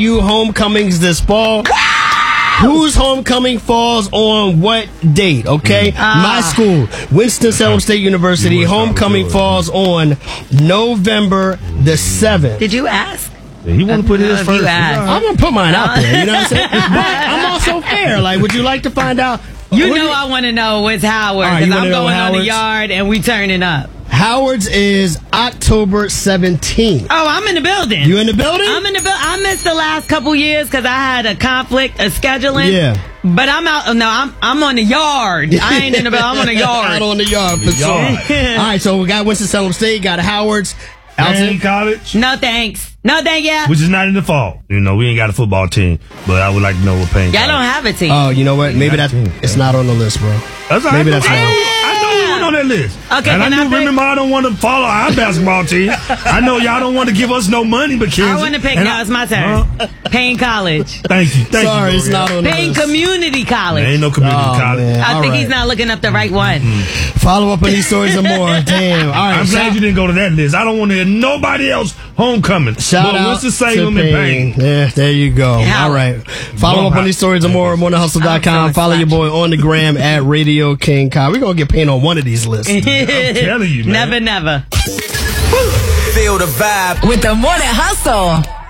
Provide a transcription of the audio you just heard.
You homecomings this fall. Whose homecoming falls on what date, okay? My school, Winston-Salem State University, homecoming falls on November the 7th. Did you ask? Yeah, he want to put his first. I'm going to put mine out there, you know what I'm saying? But I'm also fair. Like, would you like to find out? I want to know what's Howard, because I'm going on the yard and we turning up. Howard's is October 17th. Oh, I'm in the building. You in the building? I'm in the building. I missed the last couple years because I had a conflict of scheduling. Yeah. But I'm out. No, I'm on the yard. I ain't in the building. I'm on the yard. Out on the yard for sure. All right, so we got Winston-Salem State, got Howard's. Payne College. No thanks. No thank you. Which is not in the fall. You know, we ain't got a football team, but I would like to know what Payne Y'all College. don't have a team. Oh, you know what? Maybe it's not on the list, bro. That's all right. Maybe that's not. I know you went on that list. Okay, and can I pick? remember, I don't want to follow our basketball team. I know y'all don't want to give us no money, but I want to pick. Now it's my turn. Payne College. Thank you. Sorry, it's not on the Payne list. Community College. There ain't no community college. Man. I All think right. he's not looking up the right one. Follow up on these stories and more. Damn. All right. I'm glad you didn't go to that list. I don't want to hear nobody else homecoming. Shout out Winston-Salem to and Payne. Payne. Yeah, there you go. Yeah. All right. Follow up on these stories and more. MorningHustle.com. Follow your boy on the gram at Radio King Kyle. We're going to get Payne on one of these lists. I'm telling you, man. Never. Feel the vibe with the Morning Hustle.